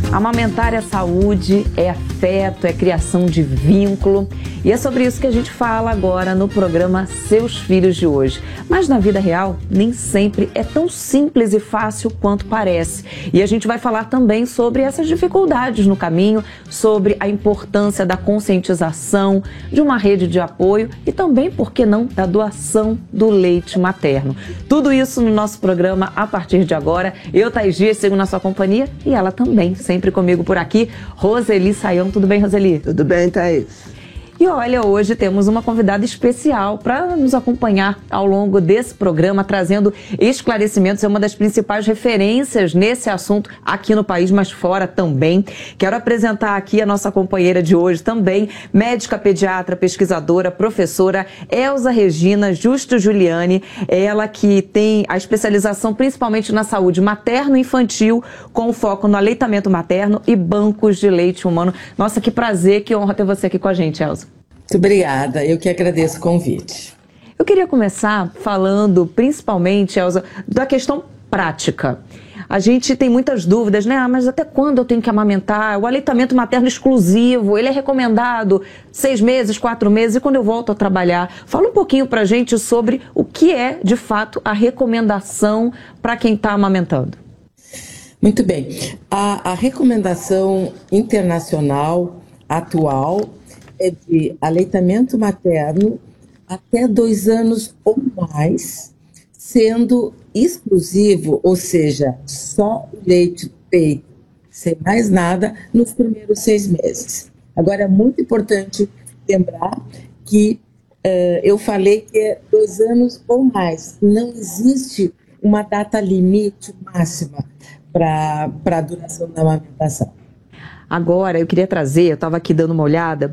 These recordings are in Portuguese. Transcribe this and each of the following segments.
Amamentar é saúde, é afeto, é criação de vínculo. E é sobre isso que a gente fala agora no programa Seus Filhos de hoje. Mas na vida real, nem sempre é tão simples e fácil quanto parece. E a gente vai falar também sobre essas dificuldades no caminho, sobre a importância da conscientização, de uma rede de apoio e também, por que não, da doação do leite materno. Tudo isso no nosso programa a partir de agora. Eu, Thaís Dias, sigo na sua companhia e ela também, sempre comigo por aqui, Roseli Sayão. Tudo bem, Roseli? Tudo bem, Thaís. E olha, hoje temos uma convidada especial para nos acompanhar ao longo desse programa, trazendo esclarecimentos. É uma das principais referências nesse assunto aqui no país, mas fora também. Quero apresentar aqui a nossa companheira de hoje também, médica pediatra, pesquisadora, professora Elza Regina Justo Giuliani. Ela que tem a especialização principalmente na saúde materno-infantil, com foco no aleitamento materno e bancos de leite humano. Nossa, que prazer, que honra ter você aqui com a gente, Elza. Muito obrigada, eu que agradeço o convite. Eu queria começar falando principalmente, Elza, da questão prática. A gente tem muitas dúvidas, né? Mas até quando eu tenho que amamentar? O aleitamento materno exclusivo, ele é recomendado 6 meses, 4 meses, e quando eu volto a trabalhar? Fala um pouquinho pra gente sobre o que é, de fato, a recomendação para quem está amamentando. Muito bem. A recomendação internacional atual é de aleitamento materno até 2 anos ou mais, sendo exclusivo, ou seja, só o leite do peito, sem mais nada, nos primeiros 6 meses. Agora, é muito importante lembrar que eu falei que é 2 anos ou mais. Não existe uma data limite máxima para a duração da amamentação. Agora, eu queria trazer, eu estava aqui dando uma olhada,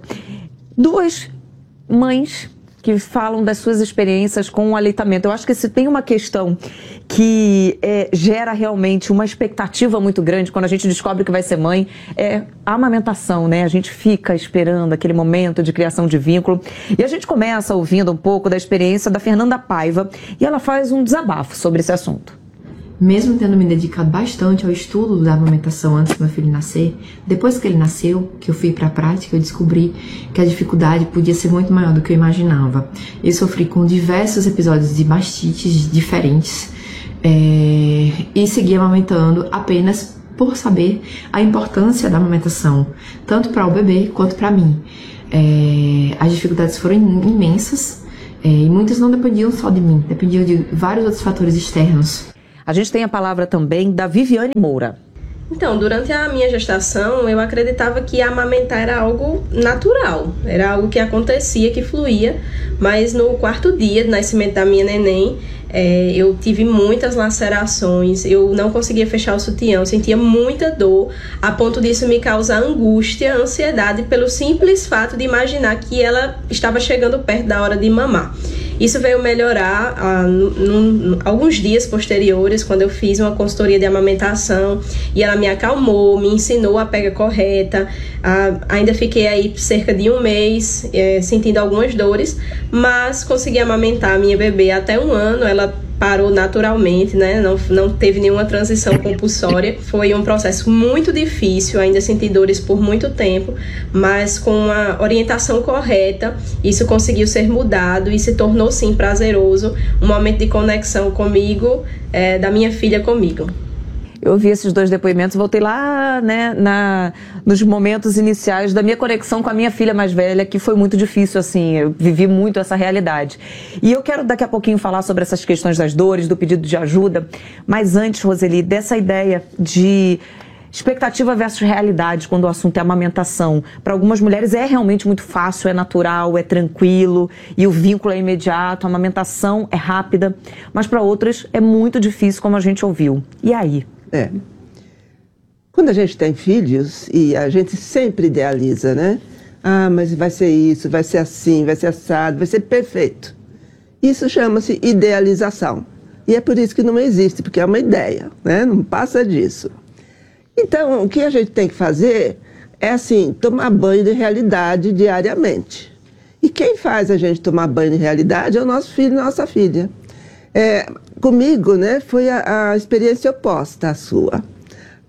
2 mães que falam das suas experiências com o aleitamento. Eu acho que se tem uma questão que gera realmente uma expectativa muito grande quando a gente descobre que vai ser mãe, é a amamentação, né? A gente fica esperando aquele momento de criação de vínculo. E a gente começa ouvindo um pouco da experiência da Fernanda Paiva e ela faz um desabafo sobre esse assunto. Mesmo tendo me dedicado bastante ao estudo da amamentação antes do meu filho nascer, depois que ele nasceu, que eu fui para a prática, eu descobri que a dificuldade podia ser muito maior do que eu imaginava. Eu sofri com diversos episódios de mastites diferentes e segui amamentando apenas por saber a importância da amamentação, tanto para o bebê quanto para mim. As dificuldades foram imensas e muitas não dependiam só de mim, dependiam de vários outros fatores externos. A gente tem a palavra também da Viviane Moura. Então, durante a minha gestação, eu acreditava que amamentar era algo natural, era algo que acontecia, que fluía, mas no 4º dia de nascimento da minha neném, eu tive muitas lacerações, eu não conseguia fechar o sutiã, eu sentia muita dor, a ponto disso me causar angústia, ansiedade, pelo simples fato de imaginar que ela estava chegando perto da hora de mamar. Isso veio melhorar alguns dias posteriores, quando eu fiz uma consultoria de amamentação e ela me acalmou, me ensinou a pega correta. Ainda fiquei aí cerca de 1 mês sentindo algumas dores, mas consegui amamentar a minha bebê até 1 ano. Ela parou naturalmente, né? Não teve nenhuma transição compulsória. Foi um processo muito difícil, ainda senti dores por muito tempo, mas com a orientação correta, isso conseguiu ser mudado e se tornou sim prazeroso, um momento de conexão comigo, da minha filha comigo. Eu ouvi esses 2 depoimentos, voltei lá, né, nos momentos iniciais da minha conexão com a minha filha mais velha, que foi muito difícil, assim, eu vivi muito essa realidade. E eu quero daqui a pouquinho falar sobre essas questões das dores, do pedido de ajuda, mas antes, Roseli, dessa ideia de expectativa versus realidade quando o assunto é amamentação. Para algumas mulheres é realmente muito fácil, é natural, é tranquilo e o vínculo é imediato, a amamentação é rápida, mas para outras é muito difícil, como a gente ouviu. E aí? Quando a gente tem filhos, e a gente sempre idealiza, né? Ah, mas vai ser isso, vai ser assim, vai ser assado, vai ser perfeito. Isso chama-se idealização. E é por isso que não existe, porque é uma ideia, né? Não passa disso. Então, o que a gente tem que fazer é, assim, tomar banho de realidade diariamente. E quem faz a gente tomar banho de realidade é o nosso filho e nossa filha. Comigo, né, foi a experiência oposta à sua.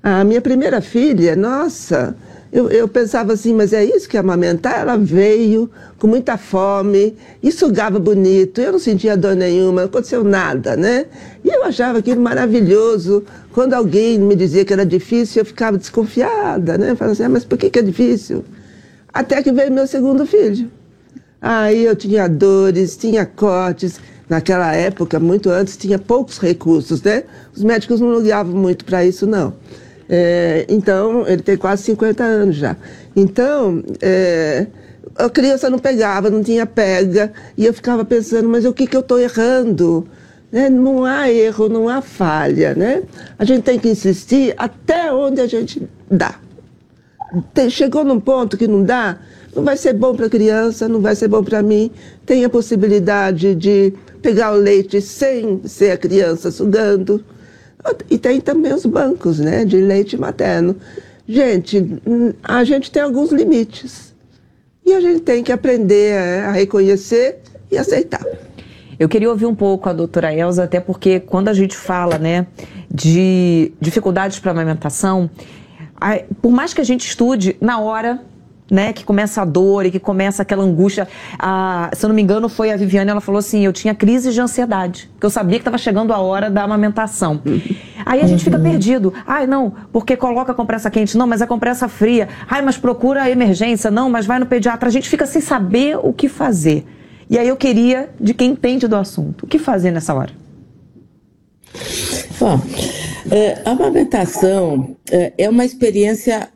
A minha primeira filha, nossa, eu pensava assim, mas é isso que é amamentar? Ela veio com muita fome e sugava bonito, eu não sentia dor nenhuma, não aconteceu nada, né? E eu achava aquilo maravilhoso. Quando alguém me dizia que era difícil, eu ficava desconfiada, né? Eu falava assim, mas por que é difícil? Até que veio meu segundo filho. Aí eu tinha dores, tinha cortes. Naquela época, muito antes, tinha poucos recursos, né? Os médicos não ligavam muito para isso, não. Então, ele tem quase 50 anos já. Então, a criança não pegava, não tinha pega, e eu ficava pensando, mas o que eu estou errando? Né? Não há erro, não há falha, né? A gente tem que insistir até onde a gente dá. Chegou num ponto que não dá, não vai ser bom para a criança, não vai ser bom para mim. Tem a possibilidade de pegar o leite sem ser a criança sugando. E tem também os bancos, né, de leite materno. Gente, a gente tem alguns limites. E a gente tem que aprender a reconhecer e aceitar. Eu queria ouvir um pouco a doutora Elza, até porque quando a gente fala, né, de dificuldades para a amamentação, por mais que a gente estude, na hora, né, que começa a dor e que começa aquela angústia, se eu não me engano foi a Viviane, ela falou assim, eu tinha crises de ansiedade, porque eu sabia que estava chegando a hora da amamentação. Aí a gente fica perdido, não, porque coloca a compressa quente, não, mas a compressa fria, mas procura a emergência, não, mas vai no pediatra, a gente fica sem saber o que fazer. E aí eu queria de quem entende do assunto, o que fazer nessa hora? Bom, a amamentação é uma experiência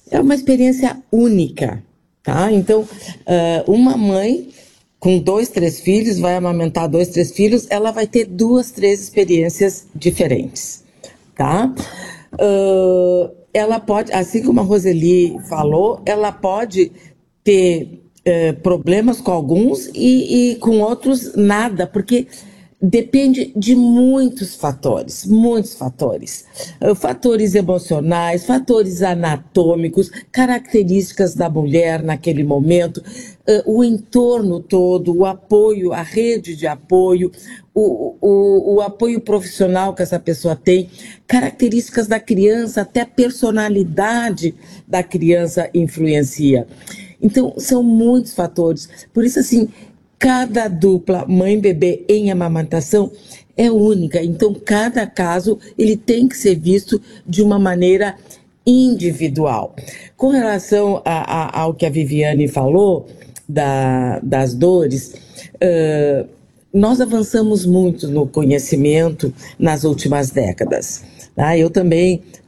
única, tá? Então, uma mãe com 2, 3 filhos, vai amamentar 2, 3 filhos, ela vai ter 2, 3 experiências diferentes, tá? Ela pode, assim como a Roseli falou, ela pode ter problemas com alguns e com outros nada, porque depende de muitos fatores, fatores emocionais, fatores anatômicos, características da mulher naquele momento, o entorno todo, o apoio, a rede de apoio, o apoio profissional que essa pessoa tem, características da criança, até a personalidade da criança influencia. Então, são muitos fatores, por isso assim, cada dupla mãe-bebê em amamentação é única, então cada caso ele tem que ser visto de uma maneira individual. Com relação ao que a Viviane falou, das dores, nós avançamos muito no conhecimento nas últimas décadas. Tá? Eu também